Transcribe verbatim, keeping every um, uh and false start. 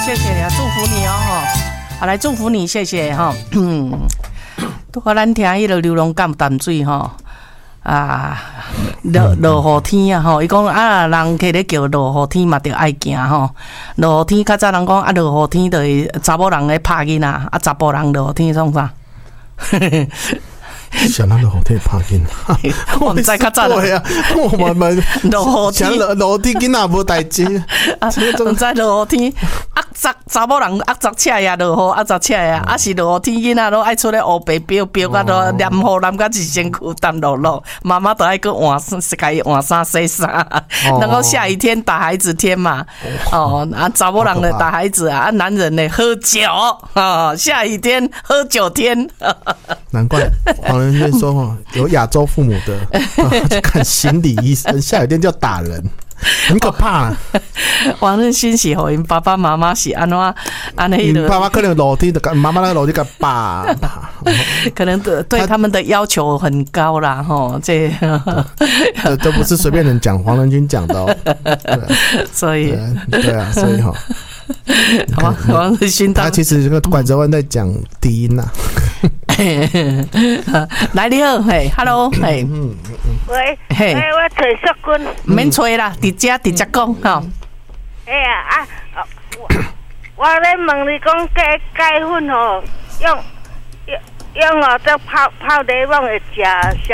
谢谢你啊，祝福你哦哈。好，来祝福你，谢谢哈。嗯，拄好咱听迄个流浪感淡水哈啊，落落雨天啊吼，伊讲啊，人摕咧叫落雨天嘛，着爱行吼。落雨天较早人讲啊，落雨天着是查某人咧拍囡仔，啊查甫人落雨天创啥？ 想咱落雨天拍囡仔， 我毋知较早对啊，我们们落雨天落落雨天囡仔无代志， 啊，毋知落雨天压杂查某人压杂车呀落雨压杂车呀，啊是落雨天囡仔都爱出来黑白飙飙甲都黏雨淋甲一身躯湿漉漉，妈妈都爱去换甲伊换衫洗衫，然后下雨天打孩子天嘛，哦啊查某人咧打孩子啊，啊男人咧喝酒啊，下雨天喝酒天， 难怪黄仁勋说哦，有亚洲父母的去看心理医生，下雨天就要打人。很可怕、啊。 黄仁勋是互因爸爸妈妈是安怎安尼的？ 爸爸可能楼梯的，妈妈那个楼梯个爸， 可能对对他们的要求很高啦，吼，这这都不是随便人讲，黄仁勋讲的哦。 所以对啊，所以哈。 黄黄仁勋他其实这个管泽湾在讲低音呐、 啊。来你好，嘿 ，Hello， 嘿， 喂，嘿，我找淑君， 唔免吹啦，直接直接讲吼。 哎呀啊，我我咧问你讲钙钙粉吼，用用用哦，这泡泡茶网会食。